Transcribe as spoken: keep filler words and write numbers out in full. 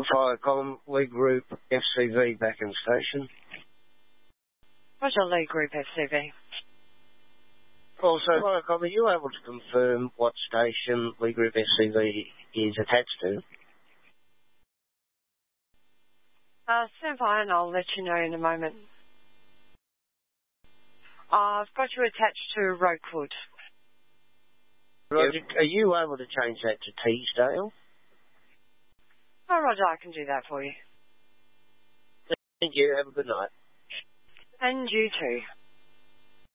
Fire column, Lee Group, F C V back in station. Roger, Lee Group, F C V. Also, Fire column, are you able to confirm what station Lee Group F C V is attached to? Uh, stand by and I'll let you know in a moment. I've got you attached to Rokewood. Roger, are you able to change that to Teesdale? Oh, Roger, I can do that for you. Thank you. Have a good night. And you too.